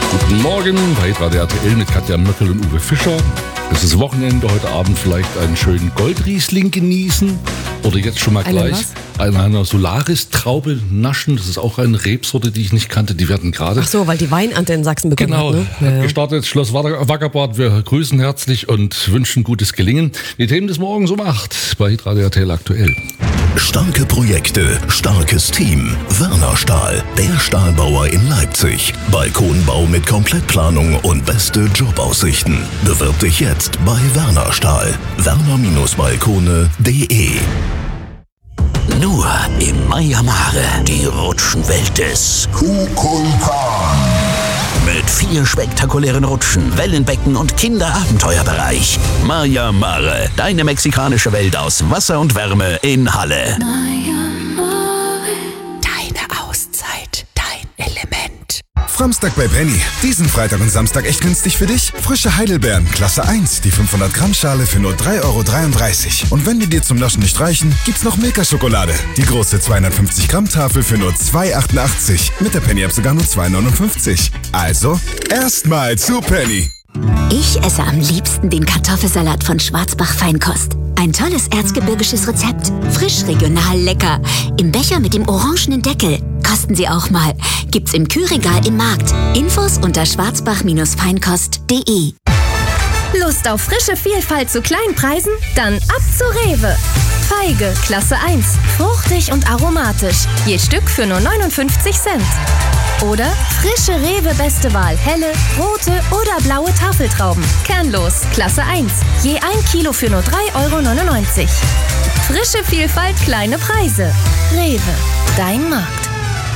Guten Morgen bei Radio RTL mit Katja Möckel und Uwe Fischer. Es ist Wochenende, heute Abend vielleicht einen schönen Goldriesling genießen oder jetzt schon mal gleich einer Solaris-Traube naschen. Das ist auch eine Rebsorte, die ich nicht kannte. Die werden gerade... Ach so, weil die Weinernte in Sachsen begonnen Genau, hat, ne? hat gestartet, Schloss Wackerbad. Wir grüßen herzlich und wünschen gutes Gelingen. Die Themen des Morgens um 8 bei Radio RTL aktuell. Starke Projekte, starkes Team. Werner Stahl, der Stahlbauer in Leipzig. Balkonbau mit Komplettplanung und beste Jobaussichten. Bewirb dich jetzt bei Werner Stahl. werner-balkone.de. Nur im Maya Mare, die Rutschenwelt des Kukulkan. Mit 4 spektakulären Rutschen, Wellenbecken und Kinderabenteuerbereich. Maya Mare, deine mexikanische Welt aus Wasser und Wärme in Halle. Maya Mare. Deine Auszeit, dein Element. Samstag bei Penny. Diesen Freitag und Samstag echt günstig für dich. Frische Heidelbeeren, Klasse 1, die 500 Gramm Schale für nur 3,33 €. Und wenn die dir zum Naschen nicht reichen, gibt's noch Milka-Schokolade. Die große 250 Gramm Tafel für nur 2,88 €. Mit der Penny-App sogar nur 2,59 €. Also, erstmal zu Penny. Ich esse am liebsten den Kartoffelsalat von Schwarzbach Feinkost. Ein tolles erzgebirgisches Rezept. Frisch, regional, lecker. Im Becher mit dem orangenen Deckel. Kosten Sie auch mal. Gibt's im Kühlregal im Markt. Infos unter schwarzbach-feinkost.de. Lust auf frische Vielfalt zu kleinen Preisen? Dann ab zu Rewe. Feige, Klasse 1. Fruchtig und aromatisch. Je Stück für nur 59 Cent. Oder frische Rewe Beste Wahl. Helle, rote oder blaue Tafeltrauben. Kernlos, Klasse 1. Je 1 Kilo für nur 3,99 €. Frische Vielfalt, kleine Preise. Rewe, dein Markt.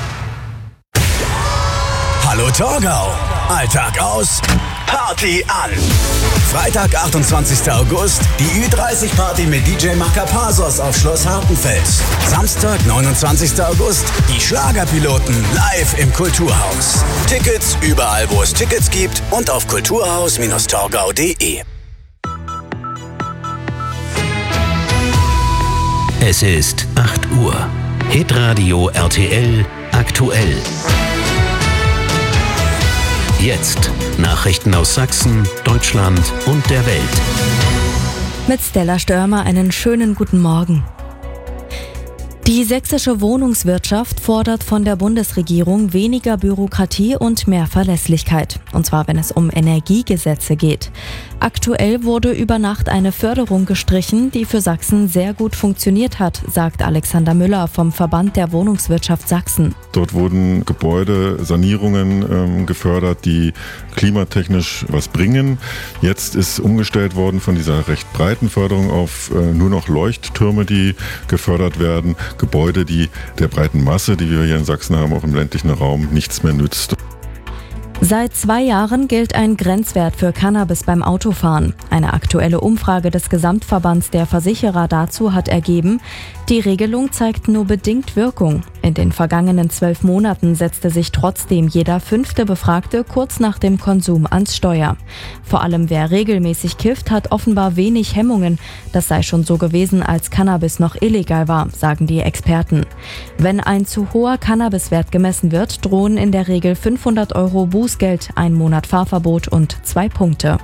Hallo Torgau. Alltag aus, Party an. Freitag, 28. August, die Ü30-Party mit DJ Makapasos auf Schloss Hartenfeld. Samstag, 29. August, die Schlagerpiloten live im Kulturhaus. Tickets überall, wo es Tickets gibt und auf kulturhaus-torgau.de. Es ist 8 Uhr. Hitradio RTL aktuell. Jetzt Nachrichten aus Sachsen, Deutschland und der Welt. Mit Stella Störmer einen schönen guten Morgen. Die sächsische Wohnungswirtschaft fordert von der Bundesregierung weniger Bürokratie und mehr Verlässlichkeit. Und zwar, wenn es um Energiegesetze geht. Aktuell wurde über Nacht eine Förderung gestrichen, die für Sachsen sehr gut funktioniert hat, sagt Alexander Müller vom Verband der Wohnungswirtschaft Sachsen. Dort wurden Gebäudesanierungen gefördert, die klimatechnisch was bringen. Jetzt ist umgestellt worden von dieser recht breiten Förderung auf nur noch Leuchttürme, die gefördert werden. Gebäude, die der breiten Masse, die wir hier in Sachsen haben, auch im ländlichen Raum, nichts mehr nützt. Seit 2 Jahren gilt ein Grenzwert für Cannabis beim Autofahren. Eine aktuelle Umfrage des Gesamtverbands der Versicherer dazu hat ergeben, die Regelung zeigt nur bedingt Wirkung. In den vergangenen 12 Monaten setzte sich trotzdem jeder 5. Befragte kurz nach dem Konsum ans Steuer. Vor allem wer regelmäßig kifft, hat offenbar wenig Hemmungen. Das sei schon so gewesen, als Cannabis noch illegal war, sagen die Experten. Wenn ein zu hoher Cannabiswert gemessen wird, drohen in der Regel 500 € Bußgeld, 1 Monat Fahrverbot und 2 Punkte.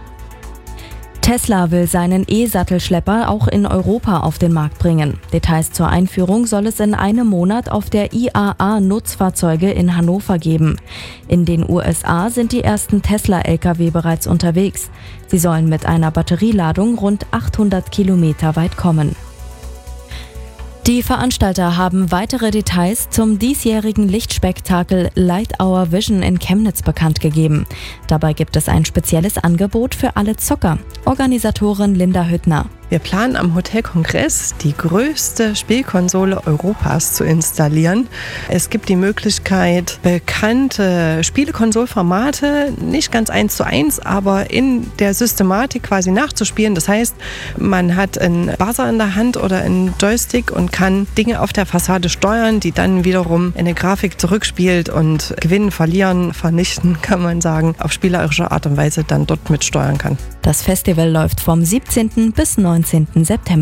Tesla will seinen E-Sattelschlepper auch in Europa auf den Markt bringen. Details zur Einführung soll es in einem Monat auf der IAA Nutzfahrzeuge in Hannover geben. In den USA sind die ersten Tesla-Lkw bereits unterwegs. Sie sollen mit einer Batterieladung rund 800 Kilometer weit kommen. Die Veranstalter haben weitere Details zum diesjährigen Lichtspektakel Light Our Vision in Chemnitz bekannt gegeben. Dabei gibt es ein spezielles Angebot für alle Zocker. Organisatorin Linda Hüttner. Wir planen am Hotel Kongress die größte Spielkonsole Europas zu installieren. Es gibt die Möglichkeit, bekannte Spielekonsolformate, nicht ganz 1:1, aber in der Systematik quasi nachzuspielen. Das heißt, man hat einen Buzzer in der Hand oder einen Joystick und kann Dinge auf der Fassade steuern, die dann wiederum eine Grafik zurückspielt und gewinnen, verlieren, vernichten, kann man sagen, auf spielerische Art und Weise dann dort mitsteuern kann. Das Festival läuft vom 17. bis 19. September.